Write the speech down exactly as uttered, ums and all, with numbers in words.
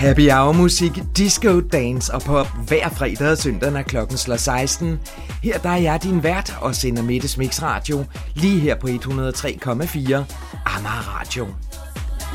Happy Hour musik, disco, dance og pop hver fredag og søndag, når klokken slår seksten. Her der er jeg din vært og sender Mettes Mix Radio lige her på et hundrede og tre komma fire Amager Radio.